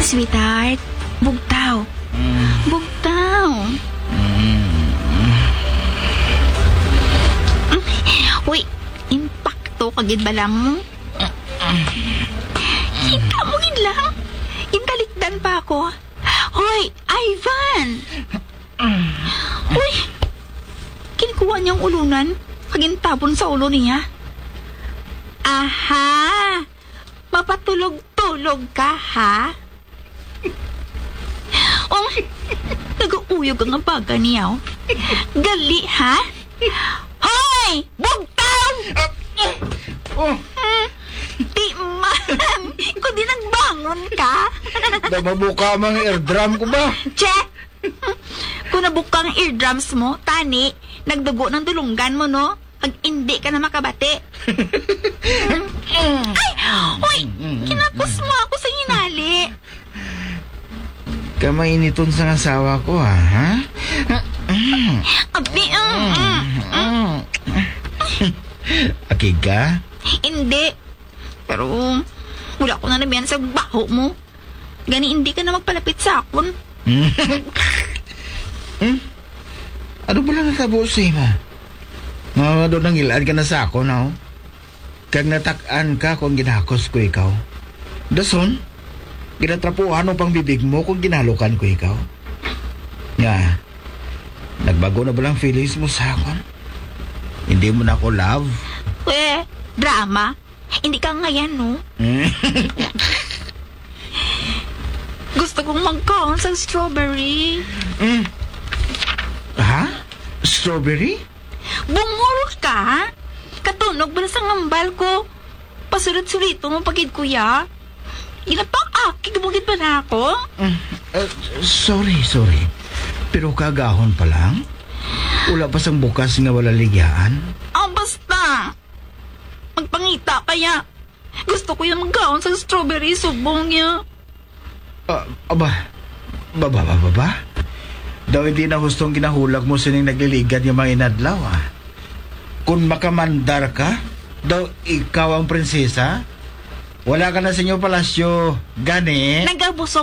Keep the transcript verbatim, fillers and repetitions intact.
Sweetheart, bugtaw. Bugtaw. Uy, impacto kagid ba lang mo? Kita mo gid lang. Intalikdan pa ako. Hoy, Ivan! Uy, kinikuha niyang ulunan. Kagintapon sa ulo niya. Aha! Mapatulog-tulog ka, ha? Oh, nag-uuyog ang baga niya. Gali, ha? Hoy! Bugtaw! Oh, Di man! Kung di nagbangon ka. nababuka mang eardrum ko ba? Che! Kung nabukang eardrums mo, tani, nagdugo ng dulunggan mo, no? Pag hindi ka na makabati. Ay! Uy! Kinapos mo ako sa hinali. Kamainiton sa asawa ko, ha? ha? Abi, um, um, um. Akig ka? Hindi. Pero, wala ko na nabiyan sa baho mo. Gani, hindi ka na magpalapit sa akon. Hmm? Ano ba lang natabo sa ima? Mga doon nang ilaan ka na sa ako, no? Kag natakaan ka kung ginakos ko ikaw. Dason, ginatrapuhan mo pang bibig mo kung ginalukan ko ikaw. Nga, nagbago na ba lang feelings mo sa akon? Hindi mo na ako love? Eh, drama. Hindi ka ngayon, no? Gusto kong magkaon sa strawberry. Mm. Ha? Strawberry? Bungol ka, ha? Katunog ba na sa ngambal ko? Pasulit-sulito mo pagid kuya. Ginapak-akig mo gid ba na ako? Mm. Uh, sorry, sorry. Pero kagahon pa lang? Wala pa sang bukas nga wala ligyaan? Ah, basta. Magpangita kaya. Gusto ko yung magkaon sa strawberry subong niya. Uh, aba, baba, baba, ba? Daw hindi na hustong ginahulag mo sining nagliligad yung mga inadlaw, ah. Kung makamandar ka, daw ikaw ang prinsesa, wala ka na sa inyo palasyo, gani? Nagabusog